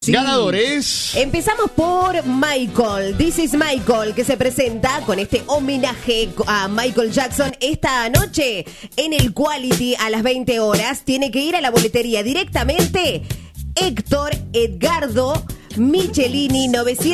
Sí. Ganadores. Empezamos por Michael. This is Michael, que se presenta con este homenaje a Michael Jackson esta noche en el Quality a las 20 horas. Tiene que ir a la boletería directamente. Héctor Edgardo Michelini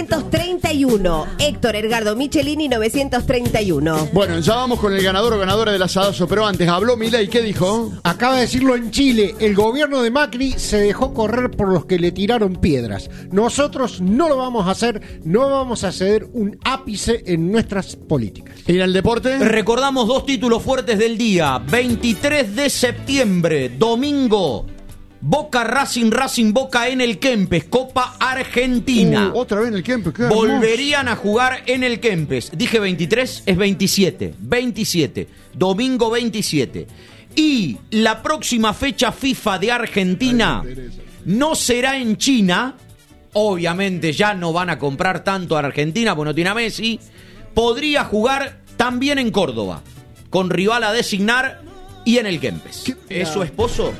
931. Héctor Edgardo Michelini 931. Bueno, ya vamos con el ganador o ganadora del asadazo, pero antes habló Milei, ¿qué dijo? Acaba de decirlo en Chile, el gobierno de Macri se dejó correr por los que le tiraron piedras. Nosotros no lo vamos a hacer, no vamos a ceder un ápice en nuestras políticas. ¿Y en el deporte? Recordamos dos títulos fuertes del día. 23 de septiembre, domingo. Boca Racing Boca en el Kempes, Copa Argentina. Otra vez en el Kempes, qué Volverían a jugar en el Kempes. Dije 23, es 27. 27, domingo 27. Y la próxima fecha FIFA de Argentina no será en China. Obviamente ya no van a comprar tanto a Argentina porque no tiene a Messi. Podría jugar también en Córdoba, con rival a designar y en el Kempes. ¿Es su esposo?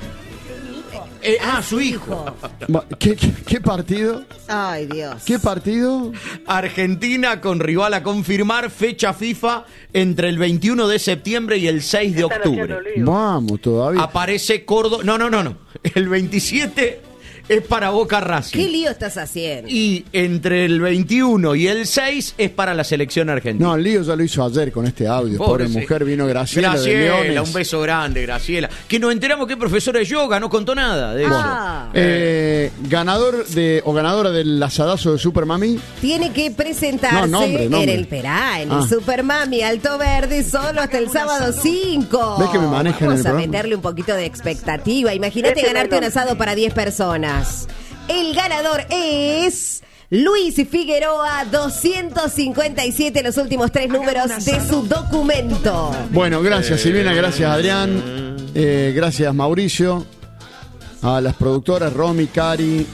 Su hijo. ¿Qué partido? Ay, Dios. ¿Qué partido? Argentina con rival a confirmar, fecha FIFA entre el 21 de septiembre y el 6 de octubre. Vamos, todavía. Aparece Córdoba. No. El 27 es para Boca Racing. ¿Qué lío estás haciendo? Y entre el 21 y el 6 es para la selección argentina. No, el lío ya lo hizo ayer con este audio. Pobre mujer, vino Graciela de Leones. Un beso grande, Graciela. Que nos enteramos que es profesora de yoga, no contó nada de eso. Ganador o ganadora del asadazo de Super Mami. Tiene que presentarse nombre. en el Super Mami Alto Verde solo hasta el sábado 5. ¿Ves que me manejan en el Vamos a programa? meterle un poquito de expectativa. Imagínate ganarte un asado para 10 personas. El ganador es Luis Figueroa, 257, los últimos 3 números de su documento. Bueno, gracias Silvina, gracias Adrián, gracias Mauricio, a las productoras Romy, Cari,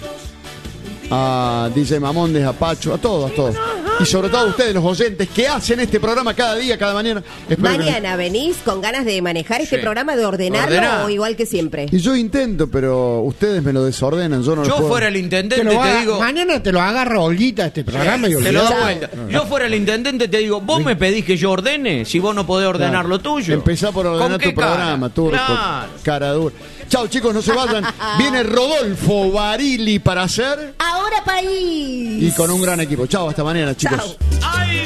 a DJ Mamondes, a Pacho, a todos. Y sobre todo a ustedes, los oyentes, que hacen este programa cada día, cada mañana. Mañana venís con ganas de manejar este programa, de ordenarlo o igual que siempre. Y yo intento, pero ustedes me lo desordenan. Yo puedo. Fuera el intendente te digo. Mañana te lo agarra Olguita este programa y te lo da vuelta. Yo fuera el intendente te digo, vos me pedís que yo ordene si vos no podés ordenar lo tuyo. Empezá por ordenar tu programa, turco. Cara dura. Chao, chicos, no se vayan. Viene Rodolfo Barili para hacer Ahora País. y con un gran equipo. Chao, hasta mañana, chicos. Chao.